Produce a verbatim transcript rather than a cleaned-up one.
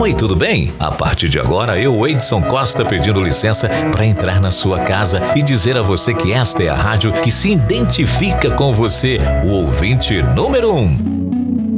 Oi, tudo bem? A partir de agora, eu, Edson Costa, pedindo licença para entrar na sua casa e dizer a você que esta é a rádio que se identifica com você, o ouvinte número um.